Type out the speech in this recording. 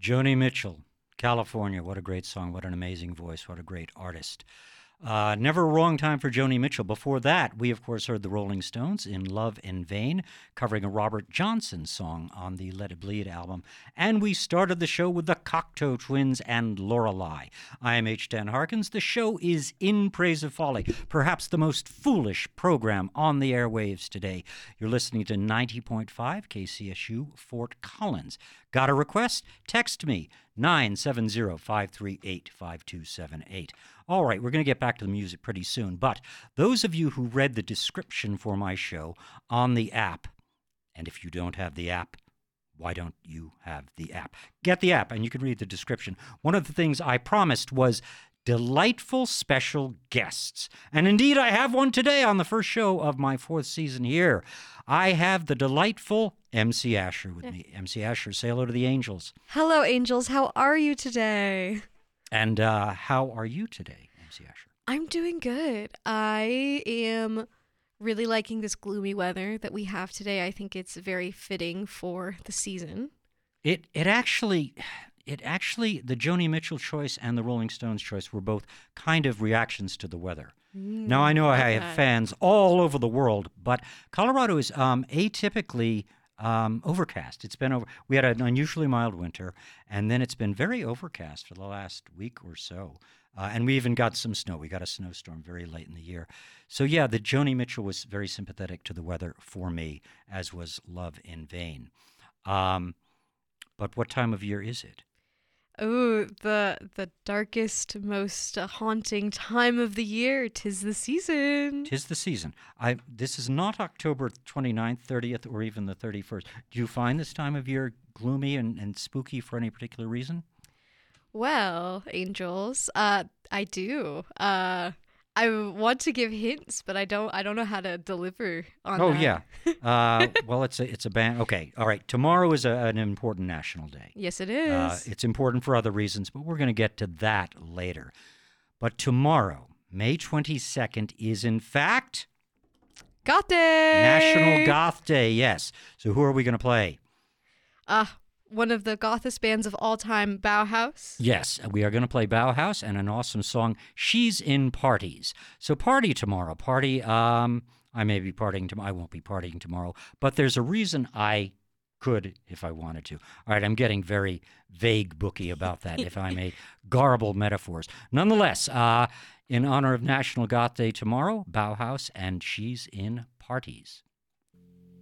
Joni Mitchell, California. What a great song. What an amazing voice. What a great artist. Never a wrong time for Joni Mitchell. Before that, we, of course, heard the Rolling Stones in Love in Vain, covering a Robert Johnson song on the Let It Bleed album. And we started the show with the Cocteau Twins and Lorelei. I am H. Dan Harkins. The show is In Praise of Folly, perhaps the most foolish program on the airwaves today. You're listening to 90.5 KCSU, Fort Collins. Got a request? Text me, 970-538-5278. All right, we're going to get back to the music pretty soon, but those of you who read the description for my show on the app, and if you don't have the app, why don't you have the app? Get the app, and you can read the description. One of the things I promised was delightful special guests. And indeed, I have one today on the first show of my fourth season here. I have the delightful MC Asher with me. MC Asher, say hello to the angels. Hello, angels. How are you today? And how are you today, MC Asher? I'm doing good. I am really liking this gloomy weather that we have today. I think it's very fitting for the season. It actually, the Joni Mitchell choice and the Rolling Stones choice were both kind of reactions to the weather. Now, I know I have fans all over the world, but Colorado is atypically overcast. It's been we had an unusually mild winter, and then it's been very overcast for the last week or so. And we even got some snow. We got a snowstorm very late in the year. So, yeah, the Joni Mitchell was very sympathetic to the weather for me, as was Love in Vain. But what time of year is it? Oh, the darkest, most haunting time of the year. 'Tis the season. 'Tis the season. This is not October 29th, 30th, or even the 31st. Do you find this time of year gloomy and spooky for any particular reason? Well, angels, I do. I want to give hints, but I don't know how to deliver on that. Oh, yeah. Well, it's a band. Okay. All right. Tomorrow is an important national day. Yes, it is. It's important for other reasons, but we're going to get to that later. But tomorrow, May 22nd, is in fact Goth Day! National Goth Day, yes. So who are we going to play? One of the gothest bands of all time, Bauhaus. Yes, we are going to play Bauhaus and an awesome song, She's in Parties. So party tomorrow. Party, I may be partying tomorrow. I won't be partying tomorrow. But there's a reason I could if I wanted to. All right, I'm getting very vague booky about that, if I may garble metaphors. Nonetheless, in honor of National Goth Day tomorrow, Bauhaus and She's in Parties.